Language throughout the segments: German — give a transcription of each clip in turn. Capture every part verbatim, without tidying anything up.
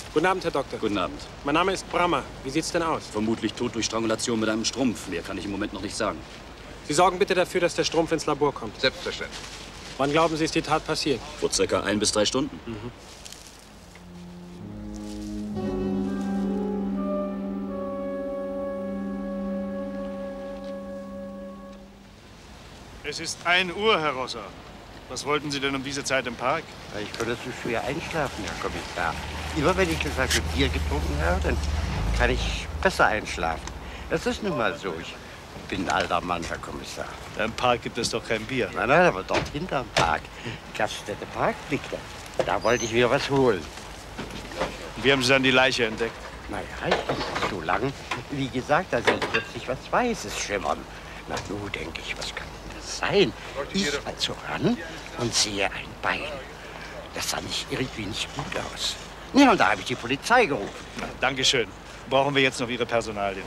Guten Abend, Herr Doktor. Guten Abend. Mein Name ist Brammer. Wie sieht's denn aus? Vermutlich tot durch Strangulation mit einem Strumpf. Mehr kann ich im Moment noch nicht sagen. Sie sorgen bitte dafür, dass der Strumpf ins Labor kommt. Selbstverständlich. Wann glauben Sie, ist die Tat passiert? Vor circa ein bis drei Stunden. Mhm. Es ist ein Uhr, Herr Rosser. Was wollten Sie denn um diese Zeit im Park? Ich konnte so schwer einschlafen, Herr Kommissar. Immer wenn ich eine Flasche Bier getrunken habe, dann kann ich besser einschlafen. Das ist nun mal so. Ich bin ein alter Mann, Herr Kommissar. Im Park gibt es doch kein Bier. Nein, nein, aber dort hinterm Park. Gaststätte Parkblick, da. Da wollte ich mir was holen. Wie haben Sie dann die Leiche entdeckt? Naja, ich bin nicht so lang. Wie gesagt, da soll plötzlich was Weißes schimmern. Na, nun denke ich, was kann das sein? Ich also ran und sehe ein Bein. Das sah nicht irgendwie nicht gut aus. Ja, und da habe ich die Polizei gerufen. Dankeschön. Brauchen wir jetzt noch Ihre Personalien?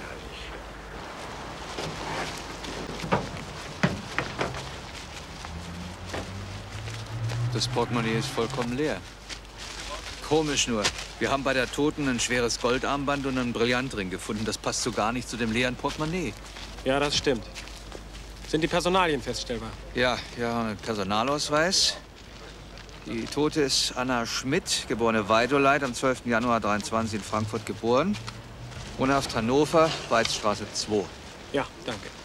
Das Portemonnaie ist vollkommen leer. Komisch nur. Wir haben bei der Toten ein schweres Goldarmband und einen Brillantring gefunden. Das passt so gar nicht zu dem leeren Portemonnaie. Ja, das stimmt. Sind die Personalien feststellbar? Ja, ja, ein Personalausweis. Die Tote ist Anna Schmidt, geborene Weidoleit, am zwölften Januar dreiundzwanzig in Frankfurt geboren. Wohnhaft Hannover, Weizstraße zwei. Ja, danke.